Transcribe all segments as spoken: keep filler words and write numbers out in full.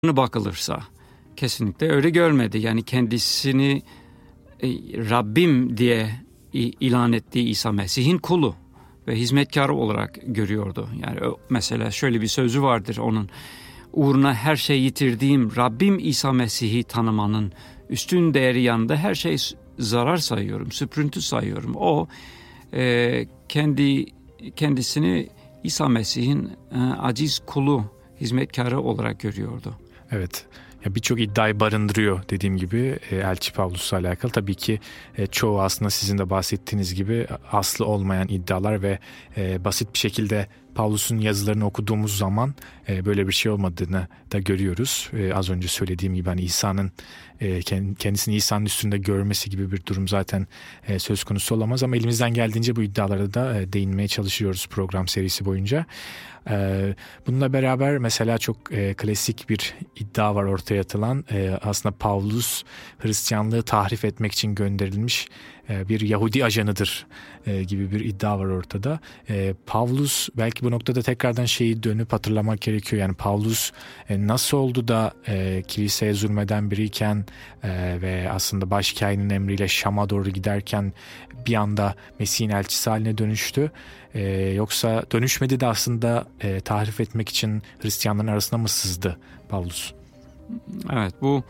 bakılırsa kesinlikle öyle görmedi. Yani kendisini e, Rabbim diye ilan ettiği İsa Mesih'in kulu ve hizmetkarı olarak görüyordu. Yani mesela şöyle bir sözü vardır onun: uğruna her şey yitirdiğim Rabbim İsa Mesih'i tanımanın üstün değeri yanında her şey zarar sayıyorum, süprüntü sayıyorum. O e, kendi kendisini İsa Mesih'in e, aciz kulu, hizmetkarı olarak görüyordu. Evet. Ya birçok iddiayı barındırıyor dediğim gibi e, Elçi Pavlus'la alakalı. Tabii ki e, çoğu aslında sizin de bahsettiğiniz gibi aslı olmayan iddialar ve e, basit bir şekilde Pavlus'un yazılarını okuduğumuz zaman e, böyle bir şey olmadığını da görüyoruz. E, az önce söylediğim gibi hani İsa'nın e, kendisini İsa'nın üstünde görmesi gibi bir durum zaten e, söz konusu olamaz. Ama elimizden geldiğince bu iddialara da e, değinmeye çalışıyoruz program serisi boyunca. E, bununla beraber mesela çok e, klasik bir iddia var ortaya atılan. E, aslında Pavlus Hristiyanlığı tahrif etmek için gönderilmiş e, bir Yahudi ajanıdır e, gibi bir iddia var ortada. E, Pavlus belki bu noktada tekrardan şeyi dönüp hatırlamak gerekiyor. Yani Pavlus e, nasıl oldu da e, kiliseye zulmeden biriyken e, ve aslında başkâhinin emriyle Şam'a doğru giderken bir anda Mesih'in elçisi haline dönüştü. E, yoksa dönüşmedi de aslında e, tahrif etmek için Hristiyanların arasına mı sızdı Pavlus? Evet, bu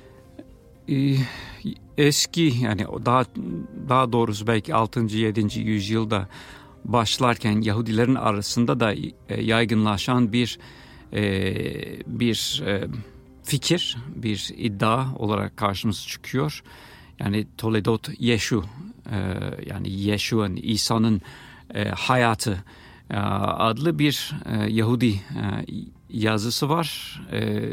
e, eski yani daha daha doğrusu belki altıncı yedinci yüzyılda başlarken Yahudilerin arasında da e, yaygınlaşan bir e, bir e, fikir, bir iddia olarak karşımıza çıkıyor. Yani Toledot Yeshu, e, yani Yeshu'nun, İsa'nın e, hayatı e, adlı bir e, Yahudi e, yazısı var. E,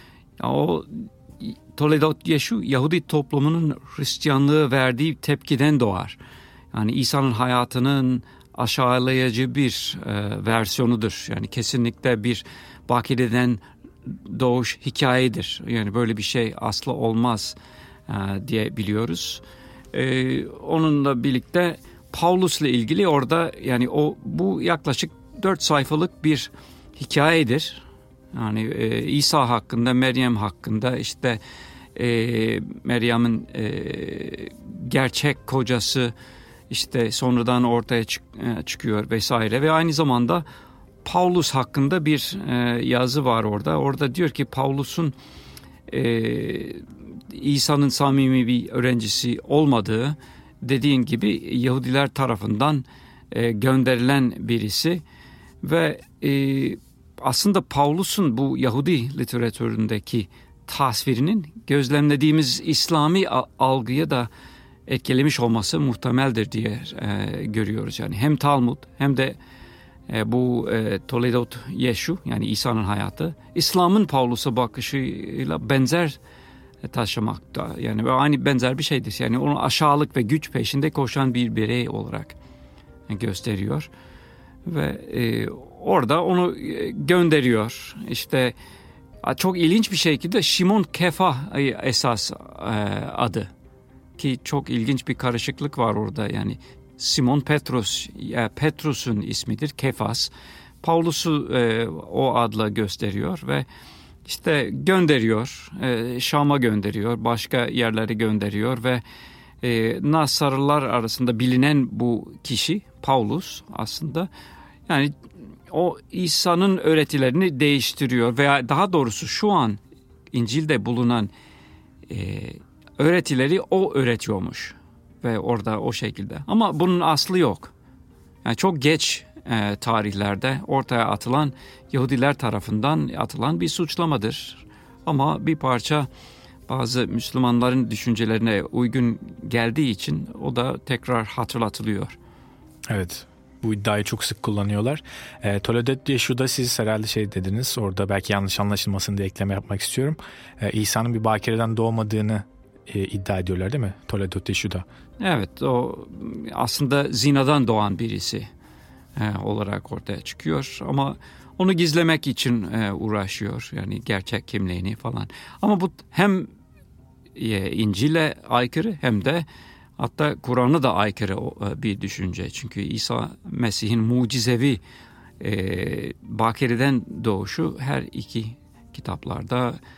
o Toledot Yeshu, Yahudi toplumunun Hristiyanlığı verdiği tepkiden doğar. Yani İsa'nın hayatının aşağılayıcı bir e, versiyonudur. Yani kesinlikle bir bakireden doğuş hikayedir. Yani böyle bir şey asla olmaz e, diye biliyoruz. E, onunla birlikte Pavlus'la ilgili orada yani o bu yaklaşık dört sayfalık bir hikayedir. Yani e, İsa hakkında, Meryem hakkında, işte e, Meryem'in e, gerçek kocası işte sonradan ortaya çık, e, çıkıyor vesaire ve aynı zamanda Pavlus hakkında bir e, yazı var orada. Orada diyor ki Pavlus'un e, İsa'nın samimi bir öğrencisi olmadığı, dediğin gibi Yahudiler tarafından e, gönderilen birisi ve e, aslında Pavlus'un bu Yahudi literatüründeki tasvirinin gözlemlediğimiz İslami algıya da etkilemiş olması muhtemeldir diye e, görüyoruz. Yani hem Talmud hem de e, bu e, Toledot Yeshu yani İsa'nın hayatı İslam'ın Pavlus'a bakışıyla benzer e, taşımakta. Yani aynı benzer bir şeydir. Yani onu aşağılık ve güç peşinde koşan bir birey olarak e, gösteriyor ve e, orada onu gönderiyor. İşte çok ilginç bir şekilde Şimon Kefa esas adı ki çok ilginç bir karışıklık var orada. Yani Simon Petrus, Petrus'un ismidir Kefas. Pavlus'u o adla gösteriyor ve işte gönderiyor. Şam'a gönderiyor, başka yerlere gönderiyor ve Nasarlılar arasında bilinen bu kişi Pavlus aslında yani o İsa'nın öğretilerini değiştiriyor veya daha doğrusu şu an İncil'de bulunan e, öğretileri o öğretiyormuş ve orada o şekilde. Ama bunun aslı yok. Yani çok geç e, tarihlerde ortaya atılan Yahudiler tarafından atılan bir suçlamadır. Ama bir parça bazı Müslümanların düşüncelerine uygun geldiği için o da tekrar hatırlatılıyor. Evet. Bu iddiayı çok sık kullanıyorlar. E, Toledot Yeshu'da siz herhalde şey dediniz. Orada belki yanlış anlaşılmasın diye ekleme yapmak istiyorum. E, İsa'nın bir bakireden doğmadığını e, iddia ediyorlar değil mi? Toledot Yeshu'da. Evet, o aslında zinadan doğan birisi e, olarak ortaya çıkıyor. Ama onu gizlemek için e, uğraşıyor. Yani gerçek kimliğini falan. Ama bu hem e, İncil'e aykırı hem de hatta Kur'an'a da aykırı bir düşünce. Çünkü İsa Mesih'in mucizevi e, bakireden doğuşu her iki kitaplarda